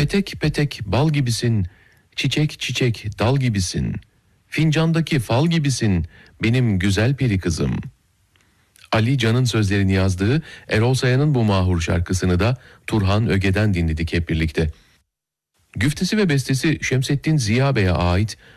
Petek petek bal gibisin, çiçek çiçek dal gibisin, fincandaki fal gibisin benim güzel peri kızım. Ali Can'ın sözlerini yazdığı Erol Saya'nın bu mahur şarkısını da Turhan Öge'den dinledik hep birlikte. Güftesi ve bestesi Şemsettin Ziya Bey'e ait